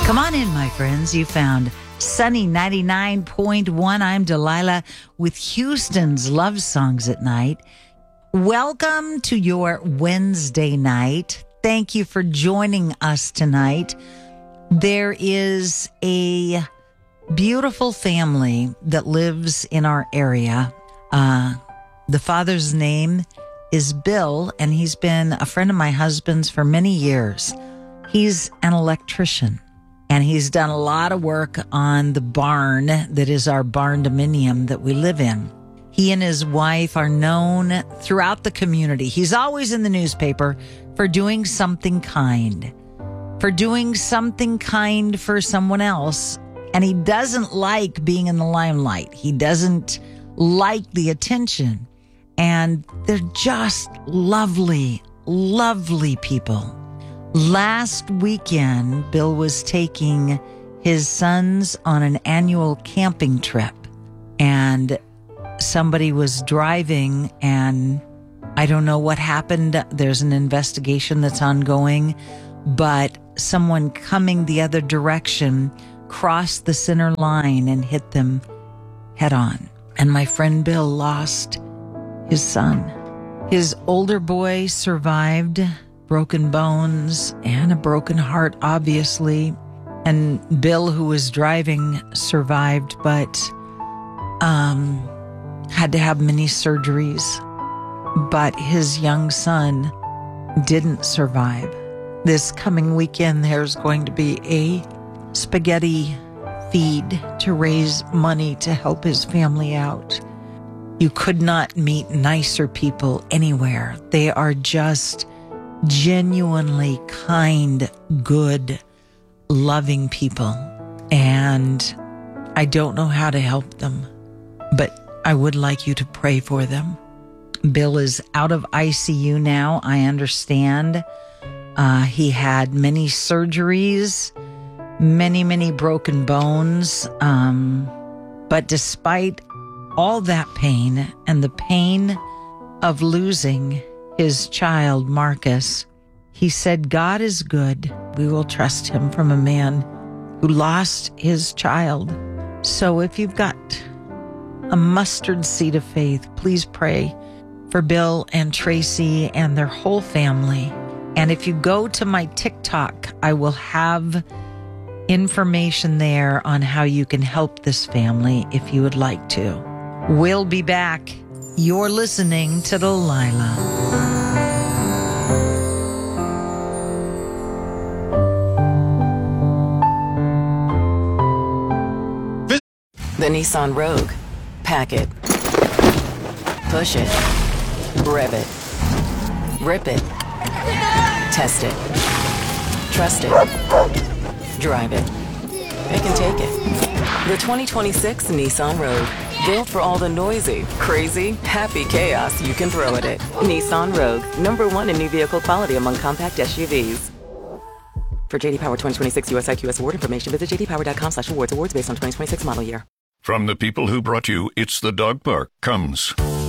Come on in, my friends. You found Sunny 99.1. I'm Delilah with Houston's Love Songs at Night. Welcome to your Wednesday night. Thank you for joining us tonight. There is a beautiful family that lives in our area. The father's name is Bill, and he's been a friend of my husband's for many years. He's an electrician. And he's done a lot of work on the barn that is our barn dominium that we live in. He and his wife are known throughout the community. He's always in the newspaper for doing something kind, for someone else. And he doesn't like being in the limelight. He doesn't like the attention. And they're just lovely, lovely people. Last weekend, Bill was taking his sons on an annual camping trip, and somebody was driving, and I don't know what happened. There's an investigation that's ongoing, but someone coming the other direction crossed the center line and hit them head on. And my friend Bill lost his son. His older boy survived, broken bones and a broken heart, obviously. And Bill, who was driving, survived, but had to have many surgeries. But his young son didn't survive. This coming weekend, there's going to be a spaghetti feed to raise money to help his family out. You could not meet nicer people anywhere. They are just genuinely kind, good, loving people. And I don't know how to help them, but I would like you to pray for them. Bill is out of ICU now, I understand. He had many surgeries, many broken bones. But despite all that pain and the pain of losing his child, Marcus, he said, God is good. We will trust him, from a man who lost his child. So if you've got a mustard seed of faith, please pray for Bill and Tracy and their whole family. And if you go to my TikTok, I will have information there on how you can help this family if you would like to. We'll be back. You're listening to Delilah. The Nissan Rogue. Pack it. Push it. Rev it. Rip it. Test it. Trust it. Drive it. It can take it. The 2026 Nissan Rogue. Built for all the noisy, crazy, happy chaos you can throw at it. Nissan Rogue. #1 in new vehicle quality among compact SUVs. For J.D. Power 2026 US IQS award information, visit jdpower.com/awards. Awards based on 2026 model year. From the people who brought you It's the Dog Park comes